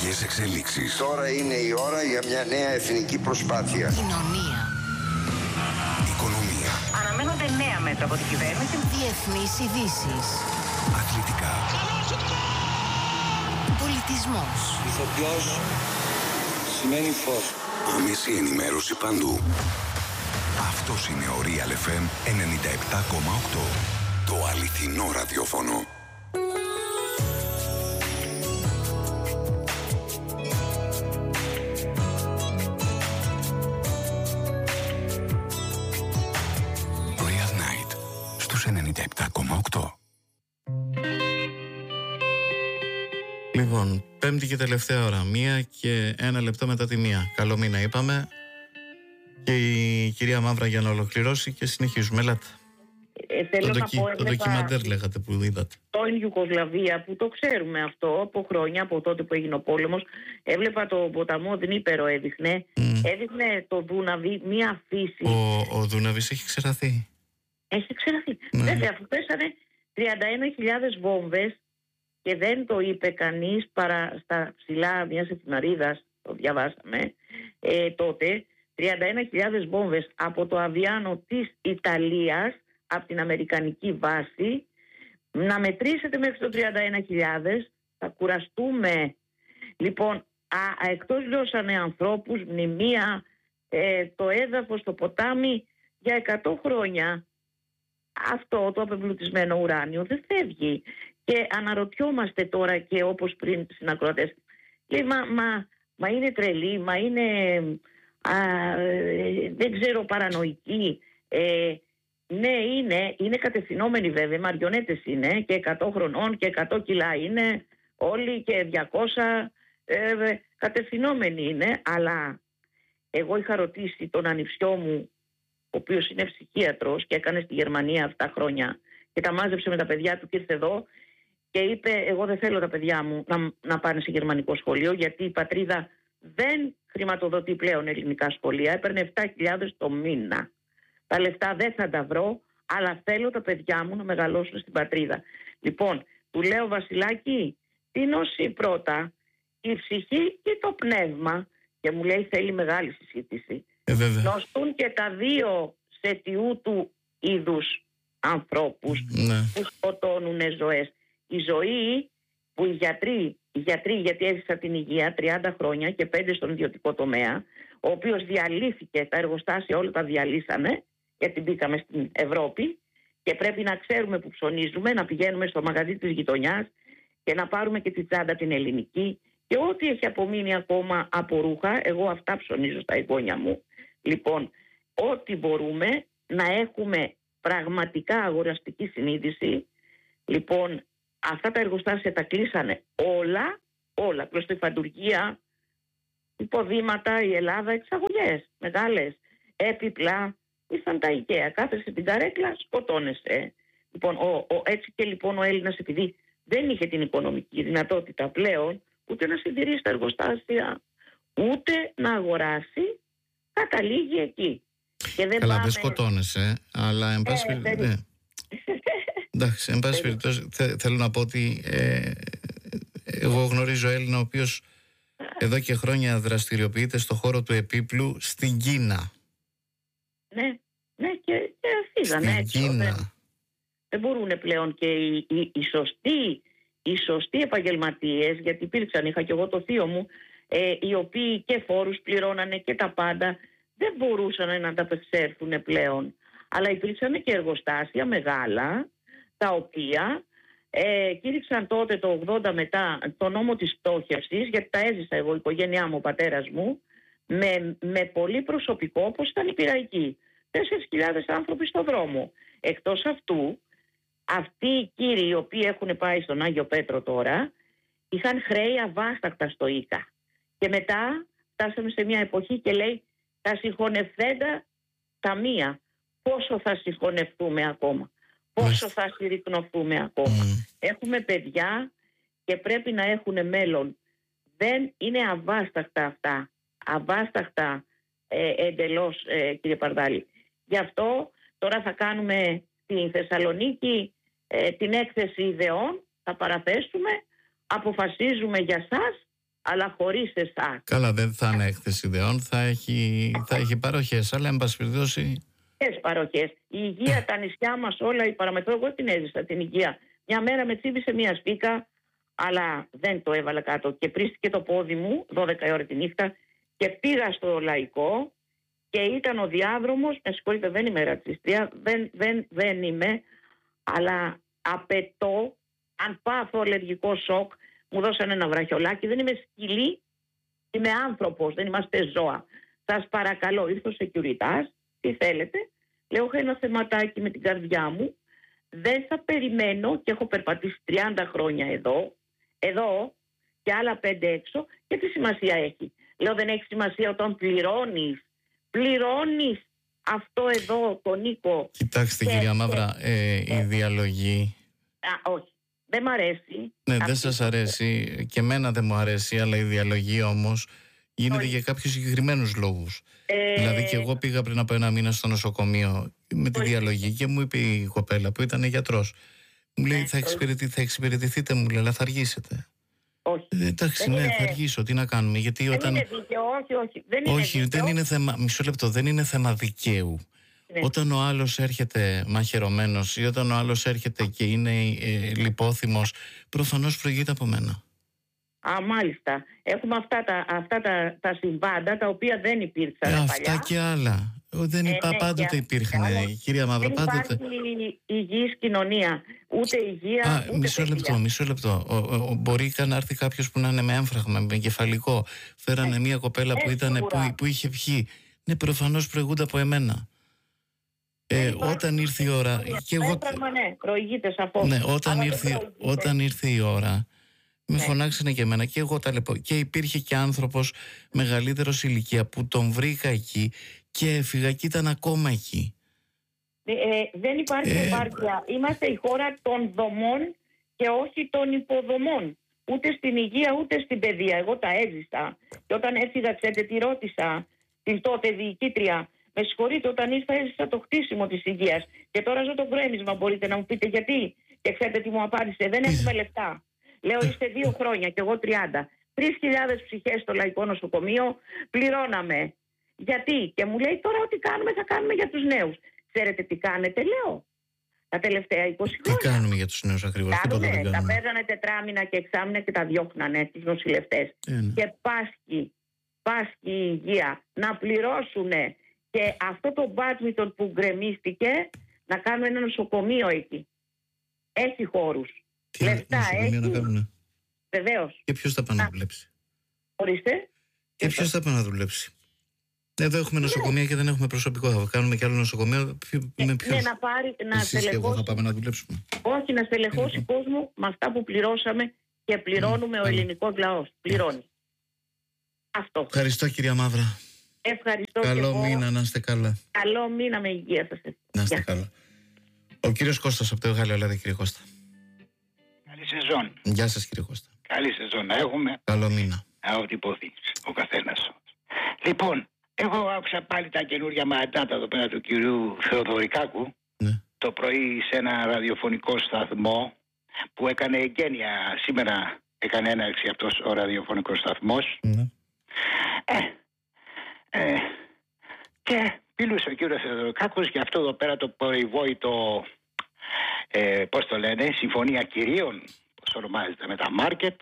Τεχνολογικές εξελίξεις. Τώρα είναι η ώρα για μια νέα εθνική προσπάθεια. Κοινωνία. Οικονομία. Αναμένονται νέα μέτρα από την κυβέρνηση. Διεθνείς ειδήσεις. Αθλητικά. Πολιτισμός. Ηθοποιός σημαίνει φως. Άμεση ενημέρωση παντού. Αυτός είναι ο Real FM 97,8. Το αληθινό ραδιόφωνο. Real Night στους 97,8. Λοιπόν, πέμπτη και τελευταία ώρα, 1 λεπτό μετά τη 1. Καλό μήνα είπαμε. Και η κυρία Μαύρα για να ολοκληρώσει και συνεχίζουμε. Ελάτε. Θέλω να πω, το ντοκιμαντέρ λέγατε που είδατε. Το Ιουγκοσλαβία που το ξέρουμε αυτό από χρόνια, από τότε που έγινε ο πόλεμος. Έβλεπα το ποταμό Δνήπερο έδειχνε. Έδειχνε το Δούναβι, μία φύση. Ο Δούναβης έχει ξεραθεί. Έχει ξεραθεί. Βέβαια, αφού πέσανε 31.000 βόμβες και δεν το είπε κανείς παρά στα ψηλά μιας εφημερίδας, το διαβάσαμε τότε, 31.000 βόμβες από το Αβιάνο της Ιταλίας, από την Αμερικανική βάση, να μετρήσετε μέχρι το 31.000, θα κουραστούμε. Λοιπόν, εκτός λιώσανε ανθρώπους, μνημεία, το έδαφος, το ποτάμι, για 100 χρόνια αυτό το απεμπλουτισμένο ουράνιο δεν φεύγει. Και αναρωτιόμαστε τώρα και όπως πριν συνακροατές, λέει μα είναι τρελή, μα είναι δεν ξέρω, παρανοϊκή. Ναι, είναι κατευθυνόμενοι βέβαια, μαριονέτες είναι και 100 χρονών και 100 κιλά είναι όλοι και 200 κατευθυνόμενοι είναι, αλλά εγώ είχα ρωτήσει τον ανιψιό μου, ο οποίος είναι ψυχίατρος και έκανε στη Γερμανία αυτά τα χρόνια και τα μάζεψε με τα παιδιά του και ήρθε εδώ και είπε, εγώ δεν θέλω τα παιδιά μου να πάνε σε γερμανικό σχολείο, γιατί η πατρίδα δεν χρηματοδοτεί πλέον ελληνικά σχολεία. Έπαιρνε 7.000 το μήνα. Τα λεφτά δεν θα τα βρω, αλλά θέλω τα παιδιά μου να μεγαλώσουν στην πατρίδα. Λοιπόν, του λέω, Βασιλάκη, τι νοσεί πρώτα, η ψυχή ή το πνεύμα? Και μου λέει, θέλει μεγάλη συζήτηση. Νοσούν και τα δύο σε τιού του είδους ανθρώπους που σκοτώνουν ζωές. Η ζωή που οι γιατροί, γιατί έζησα την υγεία 30 χρόνια και 5 στον ιδιωτικό τομέα, ο οποίος διαλύθηκε, τα εργοστάσια όλα τα διαλύσανε, γιατί μπήκαμε στην Ευρώπη και πρέπει να ξέρουμε που ψωνίζουμε, να πηγαίνουμε στο μαγαζί της γειτονιάς και να πάρουμε και τη τσάντα την ελληνική και ό,τι έχει απομείνει ακόμα από ρούχα, εγώ αυτά ψωνίζω στα εγγόνια μου. Λοιπόν, ό,τι μπορούμε να έχουμε πραγματικά αγοραστική συνείδηση. Λοιπόν, αυτά τα εργοστάσια τα κλείσανε όλα, προς τη φαντουργία, υποδήματα, η Ελλάδα, εξαγωγές μεγάλες, έπιπλα, ήρθαν τα IKEA, κάθεσαι την καρέκλα, σκοτώνεσαι. Λοιπόν, έτσι και λοιπόν ο Έλληνας, επειδή δεν είχε την οικονομική δυνατότητα πλέον ούτε να συντηρήσει τα εργοστάσια, ούτε να αγοράσει, καταλήγει εκεί. Και δεν Καλά, δεν σκοτώνεσαι, αλλά εν πάση περιπτώσει. Εντάξει, εν πάση περιπτώσει θέλω να πω ότι εγώ γνωρίζω Έλληνα ο οποίος εδώ και χρόνια δραστηριοποιείται στο χώρο του επίπλου στην Κίνα. Ναι, και φύγανε έτσι. Δεν μπορούν πλέον και οι σωστοί επαγγελματίες, γιατί υπήρξαν, είχα και εγώ το θείο μου, οι οποίοι και φόρους πληρώνανε και τα πάντα, δεν μπορούσαν να ανταπεξέλθουν πλέον. Αλλά υπήρξαν και εργοστάσια μεγάλα, τα οποία κήρυξαν τότε το 80 μετά το νόμο της πτώχευσης, γιατί τα έζησα εγώ, η οικογένειά μου, ο πατέρας μου, με πολύ προσωπικό, όπως ήταν η Πειραϊκή. 4.000 άνθρωποι στο δρόμο. Εκτός αυτού, αυτοί οι κύριοι οι οποίοι έχουν πάει στον Άγιο Πέτρο τώρα, είχαν χρέη αβάστακτα στο ΙΚΑ. Και μετά φτάσαμε σε μια εποχή και λέει, τα συγχωνευθέντα ταμεία. Πόσο θα συγχωνευτούμε ακόμα? Πόσο θα συρρυκνωθούμε ακόμα? Έχουμε παιδιά και πρέπει να έχουν μέλλον. Δεν είναι αβάστακτα αυτά. Αβάστακτα εντελώς, κύριε Παρδάλη. Γι' αυτό τώρα θα κάνουμε στην Θεσσαλονίκη την έκθεση ιδεών, θα παραθέσουμε, αποφασίζουμε για σας, αλλά χωρίς εσάς. Καλά, δεν θα είναι έκθεση ιδεών, θα έχει παροχές, αλλά εν πάση περιπτώσει. Παροχές. Η υγεία, τα νησιά μας όλα, η παραμετρό, εγώ την έζησα την υγεία. Μια μέρα με τσίβησε μια σπίκα, αλλά δεν το έβαλα κάτω και πρίστηκε το πόδι μου 12 η ώρα τη νύχτα και πήγα στο Λαϊκό και ήταν ο διάδρομος, με συγχωρείτε, δεν είμαι ρατσιστία, δεν είμαι, αλλά απαιτώ, αν πάθω αλλεργικό σοκ, μου δώσανε ένα βραχιολάκι, δεν είμαι σκυλή, είμαι άνθρωπος, δεν είμαστε ζώα. Σας παρακαλώ, ήρθε ο securitas, τι θέλετε, λέω, έχω ένα θεματάκι με την καρδιά μου, δεν θα περιμένω και έχω περπατήσει 30 χρόνια εδώ και άλλα 5 έξω και τι σημασία έχει. Λέω, δεν έχει σημασία όταν πληρώνεις αυτό εδώ το Νίκο. Κοιτάξτε κυρία Μαύρα, η διαλογή. Όχι, δεν μ' αρέσει. Ναι, δεν σας αρέσει και εμένα δεν μου αρέσει, αλλά η διαλογή όμως γίνεται για κάποιους συγκεκριμένους λόγους. Δηλαδή και εγώ πήγα πριν από 1 μήνα στο νοσοκομείο με τη διαλογή και μου είπε η κοπέλα που ήταν γιατρός. Μου λέει θα εξυπηρετηθείτε, μου λέει, αλλά θα αργήσετε. Όχι. Εντάξει, ναι, θα αργήσω, τι να κάνουμε. Γιατί όταν... είναι δίκαιο, όχι, δεν είναι θέμα, μισό λεπτό, δεν είναι θέμα δικαίου. Ναι. Όταν ο άλλος έρχεται μαχαιρωμένος ή όταν ο άλλος έρχεται και είναι λιπόθυμος, προφανώς προηγείται από μένα. Μάλιστα. Έχουμε αυτά τα συμβάντα τα οποία δεν υπήρξαν παλιά. Αυτά και άλλα. Πάντοτε υπήρχαν, κυρία Μαύρα, πάντοτε. Δεν υπάρχει υγιής κοινωνία. Ούτε υγεία, ούτε μισό λεπτό. Μπορεί να έρθει κάποιος που να είναι με έμφραγμα, με εγκεφαλικό. Φέρανε μια κοπέλα που είχε πιει. Ναι, προφανώς προηγούνται από εμένα. Όταν ήρθε η ώρα. Ναι, προηγείται σαφώς. Ναι, όταν ήρθε η ώρα. Με φωνάξανε και εμένα και εγώ τα λέω. Και υπήρχε και άνθρωπος μεγαλύτερος ηλικία που τον βρήκα εκεί και έφυγα και ήταν ακόμα εκεί. Δεν υπάρχει επάρκεια. Είμαστε η χώρα των δομών και όχι των υποδομών. Ούτε στην υγεία ούτε στην παιδεία. Εγώ τα έζησα. Και όταν έφυγα, ξέρετε τι ρώτησα την τότε διοικήτρια. Με συγχωρείτε, όταν ήρθα έζησα το χτίσιμο της υγείας. Και τώρα ζω το γκρέμισμα. Μπορείτε να μου πείτε γιατί? Και ξέρετε τι μου απάντησε? Δεν έχουμε λεφτά. Λέω, είστε 2 χρόνια και εγώ 30. 3.000 ψυχές στο Λαϊκό Νοσοκομείο πληρώναμε. Γιατί? Και μου λέει, τώρα ό,τι κάνουμε θα κάνουμε για τους νέους. Ξέρετε τι κάνετε, λέω, τα τελευταία 20 χρόνια. Τι κάνουμε για τους νέους ακριβώς? Τα παίρνανε 4 μήνα και 6 μήνα και τα διώχνανε τους νοσηλευτές. Και πάσχει η υγεία να πληρώσουν και αυτό το μπάτμιτον που γκρεμίστηκε να κάνουμε ένα νοσοκομείο εκεί. Έχει χώρους. Λεφτά έχει. Βεβαίως. Και ποιος θα πάει να δουλέψει? Ορίστε. Και ποιος θα πάει να δουλέψει? Εδώ έχουμε νοσοκομεία και δεν έχουμε προσωπικό. Θα κάνουμε και άλλο νοσοκομείο. Με ποιος? Ναι, να πάρει, να στελεχώσει. Εγώ θα πάμε να δουλέψουμε. Όχι, να στελεχώσει κόσμο με αυτά που πληρώσαμε και πληρώνουμε ο ελληνικός λαός. Πληρώνει. Αυτό. Ευχαριστώ κυρία Μαύρα. Ευχαριστώ. Καλό μήνα, να είστε καλά. Καλό μήνα με υγεία σας. Να είστε καλά. Ο κύριος Κώστας από το Γάλλιο, δηλαδή κύριε Κώστα. Καλή σεζόν. Γεια σας κύριε Κώστα. Καλή σεζόν να έχουμε. Καλό μήνα. Ό,τι υποθεί ο καθένας. Λοιπόν, εγώ άκουσα πάλι τα καινούργια μαντάτα εδώ πέρα του κυρίου Θεοδωρικάκου. Ναι. Το πρωί σε ένα ραδιοφωνικό σταθμό που έκανε εγγένεια. Σήμερα έκανε έναρξη αυτός ο ραδιοφωνικός σταθμός. Ναι. Και μιλούσε ο κύριος Θεοδωρικάκος για αυτό εδώ πέρα το περιβόητο, πώς το λένε, συμφωνία κυρίων, πώς ονομάζεται, με τα μάρκετ,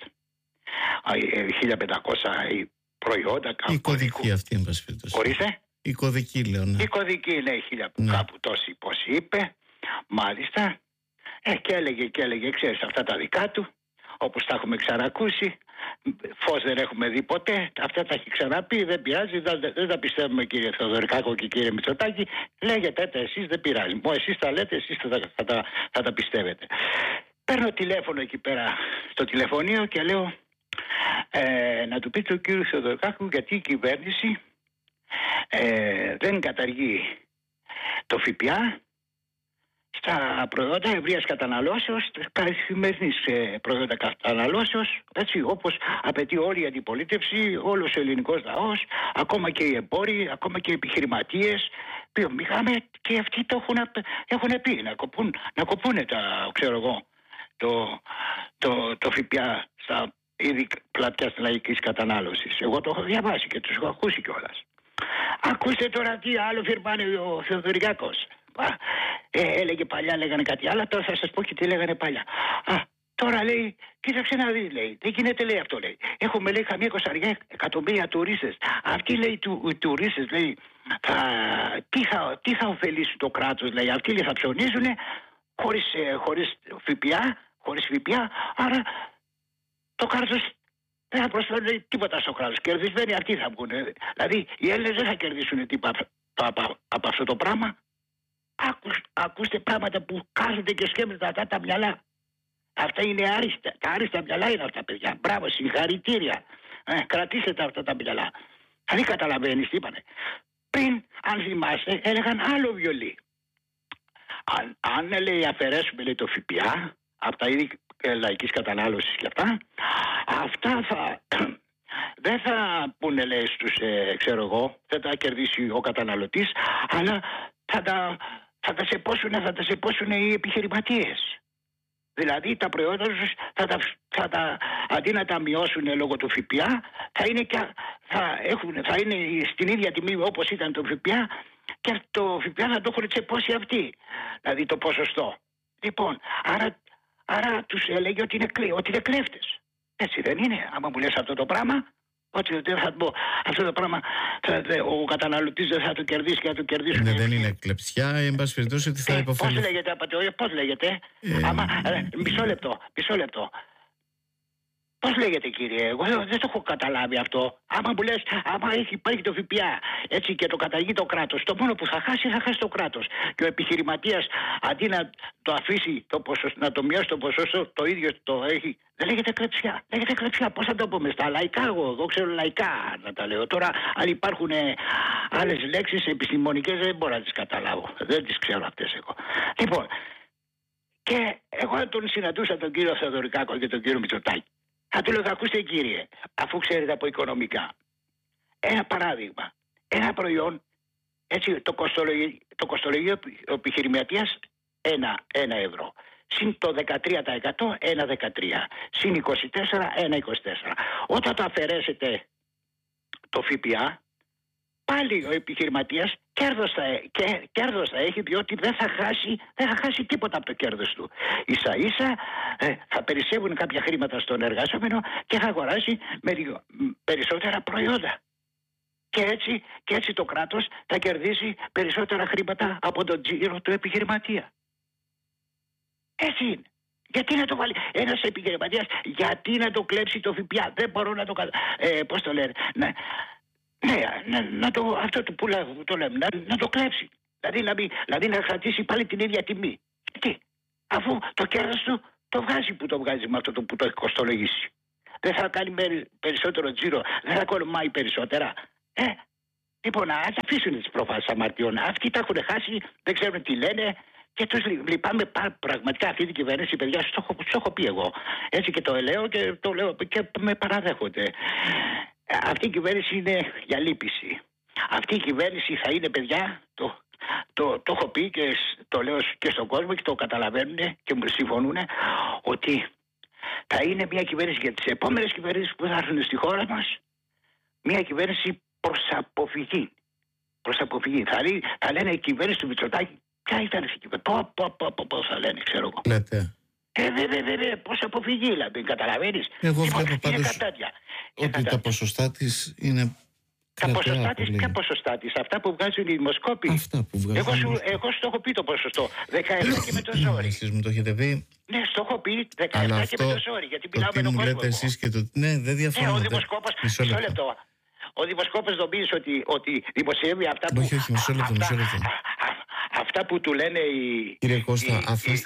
1500 προϊόντα. Η κωδική αυτή, εν πάση περιπτώσει. Ορίστε. Η κωδική, λέω, ναι. Η κωδική, λέει, 1000 κάπου τόση, πώς είπε, μάλιστα. Και έλεγε, ξέρεις, αυτά τα δικά του, όπως τα έχουμε ξανακούσει. Φως δεν έχουμε δει ποτέ. Αυτά τα έχει ξαναπεί. Δεν πειράζει. Δεν τα πιστεύουμε, κύριε Θεοδωρικάκο και κύριε Μητσοτάκη. Λέγετε τα εσείς, δεν πειράζει. Εσείς τα λέτε, εσείς θα τα πιστεύετε. Παίρνω τηλέφωνο εκεί πέρα στο τηλεφωνείο και λέω να του πείτε ο κύριο Θεοδωρικάκου γιατί η κυβέρνηση δεν καταργεί το ΦΠΑ στα προϊόντα ευρείας καταναλώσεως, καθημερινής προϊόντα καταναλώσεως, έτσι, όπως απαιτεί όλη η αντιπολίτευση, όλος ο ελληνικός λαός, ακόμα και οι εμπόροι, ακόμα και οι επιχειρηματίες, πήγαμε και αυτοί το έχουν πει, να κοπούν τα, ξέρω εγώ, το ΦΠΑ στα ήδη πλατιάς λαϊκής κατανάλωσης. Εγώ το έχω διαβάσει και τους έχω ακούσει κιόλας. Ακούστε τώρα τι άλλο φυρμάνει ο Θεοδωρικάκος. Έλεγε παλιά, λέγανε κάτι άλλο, τώρα θα σας πω και τι λέγανε παλιά. Τώρα λέει, κοίταξε να δεις, λέει, δεν γίνεται, λέει, αυτό, λέει. Έχουμε, λέει, καμία 20 εκατομμύρια τουρίστες. Αυτοί, λέει, οι τουρίστες, λέει, τι θα ωφελήσει το κράτος, λέει. Αυτοί, λέει, θα ψωνίζουν χωρίς ΦΠΑ, άρα το κράτος δεν θα προσφέρει τίποτα στο κράτος. Κερδισμένοι αυτοί θα βγουν. Δηλαδή, οι Έλληνες δεν θα κερδίσουν τίποτα από αυτό το πράγμα. Ακούστε πράγματα που κάθονται και σκέφτονται αυτά τα μυαλά. Αυτά είναι άριστα. Τα άριστα μυαλά είναι αυτά, παιδιά. Μπράβο, συγχαρητήρια. Κρατήστε τα αυτά τα μυαλά. Δεν καταλαβαίνεις τι είπανε. Πριν, αν θυμάστε, έλεγαν άλλο βιολί. Αν λέει, αφαιρέσουμε, λέει, το ΦΠΑ από τα είδη λαϊκής κατανάλωσης και αυτά δεν θα πούνε, λέει, στους, ξέρω εγώ, δεν θα κερδίσει ο καταναλωτής, αλλά θα τα σεπώσουν οι επιχειρηματίες. Δηλαδή τα προϊόντα τους αντί να τα μειώσουν λόγω του ΦΠΑ, θα είναι στην ίδια τιμή όπως ήταν το ΦΠΑ και το ΦΠΑ θα το έχουν τσεπώσει αυτοί. Δηλαδή το ποσοστό. Λοιπόν, άρα τους έλεγε ότι είναι κλέφτες. Έτσι δεν είναι? Άμα μου λες αυτό το πράγμα, ότι δεν θα πω αυτό το πράγμα, ο καταναλωτής δεν θα το κερδίσει και θα το κερδίσουν. Ναι, δεν είναι κλεψιά, εν πάση περιπτώσει ότι θα υποφελεί. Πώς λέγεται, πώς λέγεται? Μισό λεπτό. Πώς λέγεται, κύριε? Εγώ δεν το έχω καταλάβει αυτό. Άμα μου λες, άμα υπάρχει το ΦΠΑ, έτσι, και το καταργεί το κράτος, το μόνο που θα χάσει το κράτος. Και ο επιχειρηματίας, αντί να το αφήσει να το μειώσει το ποσοστό, το ίδιο το έχει. Δεν λέγεται κλεψιά. Λέγεται κλεψιά. Πώς θα το πούμε? Στα λαϊκά, εγώ ξέρω λαϊκά να τα λέω. Τώρα, αν υπάρχουν άλλες λέξεις επιστημονικές, δεν μπορώ να τις καταλάβω. Δεν τις ξέρω αυτές εγώ. Λοιπόν, και εγώ τον συναντούσα τον κύριο Θεοδωρικάκο και τον κύριο Μητσοτάκη. Θα του λέω, ακούστε, κύριε, αφού ξέρετε από οικονομικά, ένα παράδειγμα, ένα προϊόν, έτσι, το κοστολογεί ο επιχειρηματίας 1 ευρώ. Συν το 13%, 1,13. Συν 24, 1,24. Όταν το αφαιρέσετε το ΦΠΑ, πάλι ο επιχειρηματίας κέρδος θα έχει, διότι δεν θα χάσει τίποτα από το κέρδος του. Ίσα-ίσα θα περισσεύουν κάποια χρήματα στον εργαζόμενο και θα αγοράσει περισσότερα προϊόντα. Και έτσι το κράτος θα κερδίσει περισσότερα χρήματα από τον τζίρο του επιχειρηματία. Έτσι είναι. Γιατί να το βάλει ένας επιχειρηματίας, γιατί να το κλέψει το ΦΠΑ? Δεν μπορώ να το πώς το λένε? Αυτό που λέμε, να το κλέψει. Δηλαδή να κρατήσει πάλι την ίδια τιμή. Γιατί? Αφού το κέρδος του το βγάζει που το βγάζει με αυτό που το έχει κοστολογήσει. Δεν θα κάνει περισσότερο τζίρο, δεν θα κολομάει περισσότερα. Λοιπόν, ας αφήσουν τις προφάσεις αμαρτιών. Αυτοί τα έχουν χάσει, δεν ξέρουν τι λένε. Και τους λυπάμαι πραγματικά αυτή την κυβέρνηση, παιδιά, το έχω πει εγώ. Έτσι και το λέω και το λέω και με παραδέχονται. Αυτή η κυβέρνηση είναι για λύπηση. Αυτή η κυβέρνηση θα είναι, παιδιά, το έχω πει και το λέω και στον κόσμο και το καταλαβαίνουν και μου συμφωνούν, ότι θα είναι μια κυβέρνηση για τις επόμενες κυβερνήσεις που θα έρθουν στη χώρα μας, μια κυβέρνηση προς αποφυγή. Θα λένε η κυβέρνηση του Μητσοτάκη. Ποια ήταν η κυβέρνηση? Πώς θα λένε, ξέρω εγώ. Λέτε. Πώς αποφυγή, δηλαδή, καταλαβαίνεις? Εγώ βλέπω πάντως ότι τα ποσοστά της είναι κρατέα. Ποια ποσοστά της? Αυτά που βγάζουν οι δημοσκόποι. Εγώ σου το έχω πει το ποσοστό. 17 και με το ζόρι. Εσείς μου το έχετε πει. Ναι, στο έχω πει 17 και με το ζόρι. Γιατί μιλάω με τον κόσμο. Λέτε εσείς και το... Ναι, δεν διαφωνώ. Ο δημοσκόπος, μισό λεπτό. Ο δημοσκόπος νομίζει ότι δημοσιεύει αυτά που... Όχι, μισό λεπτό. Αυτά που του λένε οι... Κύριε Κώστα,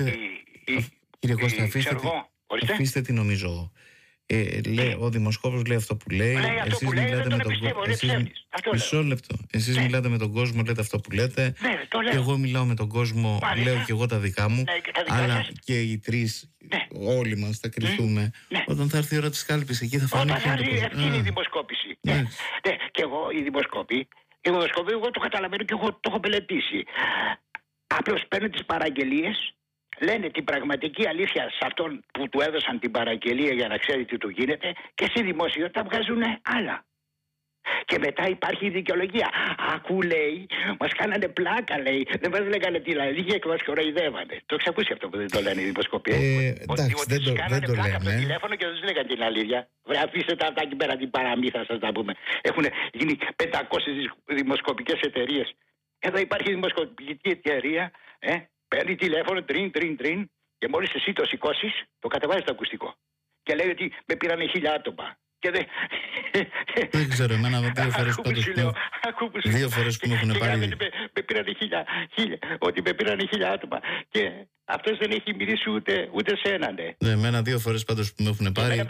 αφήστε τι νομίζω. Ο δημοσκόπος λέει αυτό που λέει. Εσείς μιλάτε με τον κόσμο. Μισό λεπτό. Εσείς μιλάτε με τον κόσμο, λέτε αυτό που λέτε. Και εγώ μιλάω με τον κόσμο, λέω και εγώ τα δικά μου. Αλλά και οι τρεις, όλοι μας θα κρυθούμε. Όταν θα έρθει η ώρα της κάλπης, εκεί θα φανεί. Όταν θα έρθει, αυτή είναι η δημοσκόπηση. Και εγώ, η δημοσκόπη, εγώ το καταλαβαίνω και εγώ το έχω μελετήσει. Απλώς παίρνω τις παραγγελίες λένε την πραγματική αλήθεια σε αυτόν που του έδωσαν την παραγγελία για να ξέρει τι του γίνεται, και στη δημοσιότητα βγάζουν άλλα. Και μετά υπάρχει η δικαιολογία. Ακού, λέει, μας κάνανε πλάκα, λέει. Δεν μας λέγανε την αλήθεια και μας κοροϊδεύανε. Το έχεις ακούσει αυτό που δεν το λένε οι δημοσκοπίες? Εντάξει, δεν το κάνανε πλάκα λένε. από το τηλέφωνο και δεν τους λέγανε την αλήθεια. Βρε, αφήστε τα αυτά εκεί πέρα, την παραμύθα σας να πούμε. Έχουν γίνει 500 δημοσκοπικές εταιρείες. Εδώ υπάρχει δημοσκοπική εταιρεία, παίρνει τηλέφωνο, τρίν, και μόλις εσύ το σηκώσεις, το κατεβάζει το ακουστικό. Και λέει ότι με πήρανε 1000 άτομα. Δεν ξέρω, εμένα 2 φορές πάντως δύο φορές που μου έχουν πάρει. Με πήρανε 1000, ότι με πήρανε 1000 άτομα. Και αυτός δεν έχει μιλήσει ούτε σε έναν. Ναι, εμένα 2 φορές πάντως που με έχουν πάρει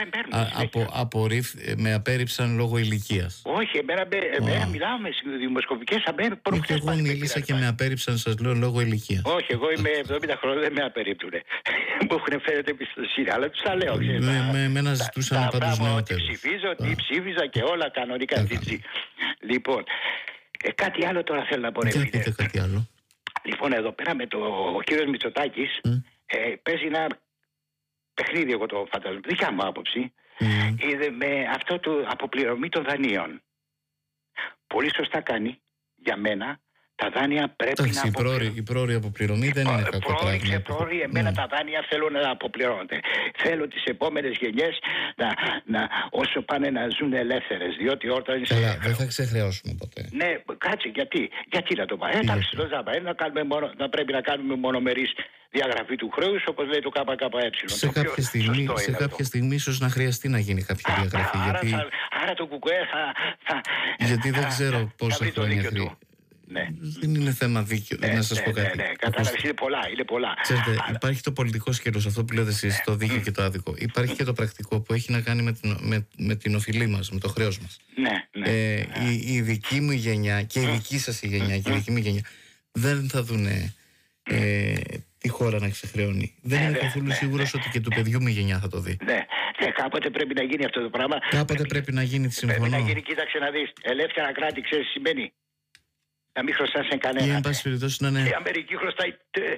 με απέρριψαν λόγω ηλικίας. Όχι, εμένα μιλάω με δημοσκοπικές απέρριψεις. Και εγώ μίλησα και με απέρριψαν, σας λέω, λόγω ηλικίας. Όχι, εγώ είμαι 70 χρόνια, δεν με απερίπτουνε. Μου έχουν φέρει εμπιστοσύνη, αλλά τους τα λέω. Εμένα ζητούσαν πάντως νεότερους. Τι ψήφιζα και όλα κανονικά. Λοιπόν, κάτι άλλο τώρα θέλω να πω. Πείτε κάτι άλλο. Λοιπόν, εδώ πέρα με ο κύριος Μητσοτάκης παίζει ένα παιχνίδι, εγώ το φαντάζομαι, δικιά μου άποψη, με αυτό το αποπληρωμή των δανείων. Πολύ σωστά κάνει για μένα. Τα δάνεια πρέπει να αποπληρώνονται. Η πρόωρη αποπληρωμή δεν είναι κακό πράγμα. Εμένα τα δάνεια θέλω να αποπληρώνονται. Θέλω τις επόμενες γενιές όσο πάνε να ζουν ελεύθερες. Διότι όταν καλά, δεν θα ξεχρεώσουμε ποτέ. Ναι, κάτσε, γιατί να το πάμε. Εντάξει, το ζάμπα. Να πρέπει να κάνουμε μονομερής διαγραφή του χρέους, όπως λέει το ΚΚΕ. Σε κάποια στιγμή ίσως να χρειαστεί να γίνει κάποια διαγραφή. Άρα το ΚΚΕ θα. Γιατί δεν ξέρω πόσα χρόνια χρειάζεται. Ναι. Δεν είναι θέμα δίκαιο. Να σας πω κάτι. Ναι, κατάλαβες, είναι πολλά. Ξέρετε, υπάρχει το πολιτικό σκέλος, αυτό που λέτε εσείς, το δίκαιο και το άδικο. Υπάρχει και το πρακτικό που έχει να κάνει με την οφειλή μας, με το χρέος μας. Η δική μου γενιά και η δική σας η γενιά και η δική μου γενιά δεν θα δούνε τη χώρα να ξεχρεώνει. Δεν είμαι καθόλου σίγουρος ότι και του παιδιού μου η γενιά θα το δει. Κάποτε πρέπει να γίνει αυτό το πράγμα. Κάποτε πρέπει να γίνει, συμφωνώ. Πρέπει να γίνει, κοίταξε να δεις. Ελεύθερα κράτη, ξέρεις τι σημαίνει? Να μην χρωστάς σε κανέναν. Εν πάση περιπτώσει, ναι. Η Αμερική χρωστάει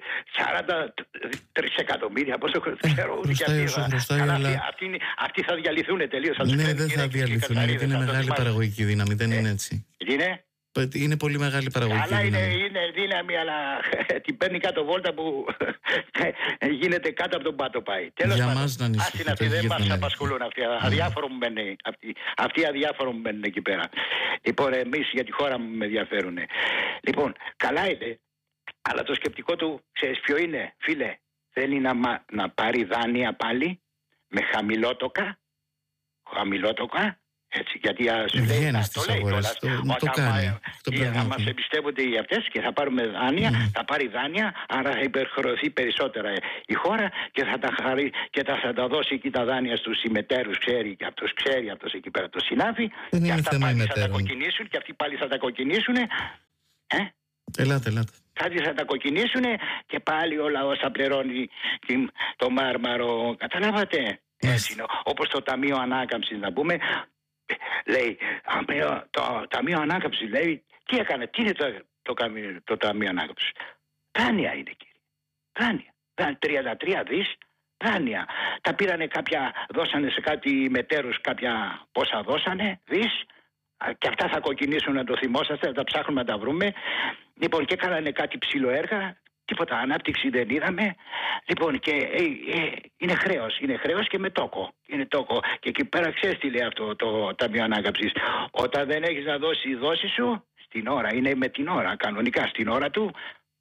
43 εκατομμύρια. Πόσο χρωστάει, αλλά αυτοί θα διαλυθούν τελείως. Ναι, δεν θα διαλυθούν, γιατί είναι μεγάλη παραγωγική δύναμη. Δεν είναι έτσι. Είναι. Είναι πολύ μεγάλη παραγωγική δύναμη. Αλλά είναι δύναμη, αλλά την παίρνει κάτω βόλτα που γίνεται κάτω από τον πάτο πάει. Τέλος πάντων, αυτοί δεν μας απασχολούν. Αυτοί αδιάφορο μου μένουν εκεί πέρα. Λοιπόν, εμείς για τη χώρα μου με ενδιαφέρουν. Λοιπόν, καλά είναι, αλλά το σκεπτικό του, ξέρεις ποιο είναι, φίλε? Θέλει να πάρει δάνεια πάλι με χαμηλότοκα. Έτσι, γιατί σου λέει να το λέει κιόλας. Αν μας εμπιστεύονται οι αυτές και θα πάρουμε δάνεια, θα πάρει δάνεια, άρα θα υπερχρεωθεί περισσότερα η χώρα και θα τα δώσει εκεί τα δάνεια στους συμμετέρους, ξέρει αυτός εκεί πέρα το συνάφη, και αυτά πάλι θα τα κοκκινήσουν και αυτοί πάλι θα τα κοκκινήσουν. Ελάτε. Θα τα κοκκινήσουν και πάλι ο λαός θα πληρώνει το μάρμαρο. Καταλάβατε? Έτσι είναι. Όπως το Ταμείο Ανάκαμψης, να πούμε. Λέει, το Ταμείο Ανάκαμψης, λέει, τι έκανε, τι είναι το Ταμείο Ανάκαμψης? Δάνεια είναι, κύριε. Δάνεια. 33 δις δάνεια. Τα πήρανε δώσανε σε κάτι μετέρους κάποια πόσα δώσανε, δις, και αυτά θα κοκκινήσουν, να το θυμόσαστε, θα τα ψάχνουμε να τα βρούμε. Λοιπόν, και έκανανε κάτι ψιλοέργα. Τίποτα ανάπτυξη δεν είδαμε. Λοιπόν, και είναι χρέος και με τόκο. Είναι τόκο. Και εκεί πέρα ξέρεις τι λέει αυτό το Ταμείο Ανάκαμψης? Όταν δεν έχεις να δώσει η δόση σου στην ώρα, είναι με την ώρα, κανονικά στην ώρα του,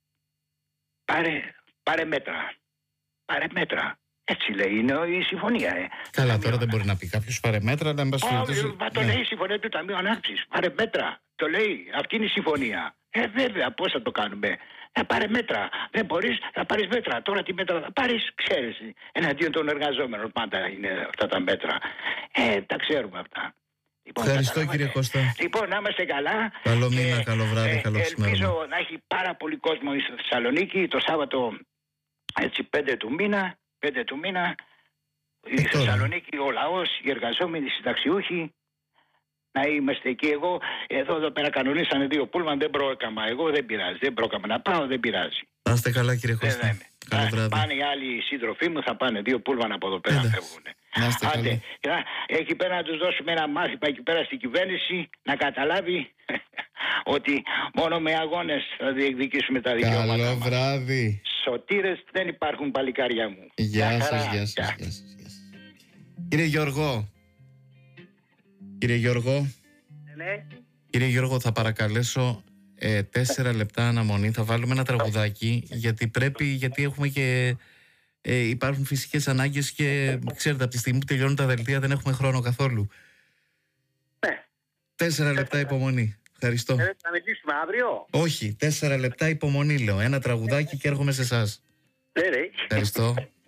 πάρε μέτρα. Έτσι λέει, είναι η συμφωνία. Καλά, τώρα δεν μπορεί να πει κάποιος πάρε μέτρα, αλλά το λέει η συμφωνία του Ταμείου Ανάκαμψης. Πάρε μέτρα. Το λέει, αυτή είναι η συμφωνία. Βέβαια, πώς θα το κάνουμε? Θα πάρε μέτρα. Δεν μπορείς, θα πάρεις μέτρα. Τώρα τι μέτρα θα πάρεις, ξέρεις. Εναντίον των εργαζόμενων πάντα είναι αυτά τα μέτρα. Τα ξέρουμε αυτά. Λοιπόν, ευχαριστώ, κύριε Κώστα. Λοιπόν, να είμαστε καλά. Καλό μήνα, καλό βράδυ, καλό ξημέρωμα. Ελπίζω να έχει πάρα πολύ κόσμο στη Θεσσαλονίκη το Σάββατο, έτσι, 5 του μήνα. Η Θεσσαλονίκη, ο λαός, οι εργαζόμενοι, οι συνταξιούχοι. Να είμαστε εκεί. Εγώ εδώ πέρα κανονίσανε 2 πούλμαν, δεν πρόκαμα. Εγώ δεν πειράζει. Δεν πρόκαμα να πάω, δεν πειράζει. Να είστε καλά, κύριε Κώστα. Καλό βράδυ. Πάνε οι άλλοι σύντροφοί μου, θα πάνε 2 πούλμαν από εδώ πέρα, φεύγουν. Να είστε Άντε, καλά. εκεί πέρα να τους δώσουμε ένα μάθημα εκεί πέρα στην κυβέρνηση να καταλάβει ότι μόνο με αγώνες θα διεκδικήσουμε τα δικαιώματα μας. Καλό βράδυ. Σωτήρες δεν υπάρχουν, παλικάρια μου. Γεια σας, γεια σας. Κύριε Γιώργο. Ναι. Κύριε Γιώργο, θα παρακαλέσω 4 λεπτά αναμονή. Θα βάλουμε ένα τραγουδάκι, γιατί έχουμε και υπάρχουν φυσικές ανάγκες και ξέρετε, από τη στιγμή που τελειώνουν τα δελτία δεν έχουμε χρόνο καθόλου. Ναι. 4 λεπτά υπομονή. Ευχαριστώ. Θα μιλήσουμε αύριο. Όχι, 4 λεπτά υπομονή λέω. Ένα τραγουδάκι και έρχομαι σε εσάς. Ναι. Ευχαριστώ.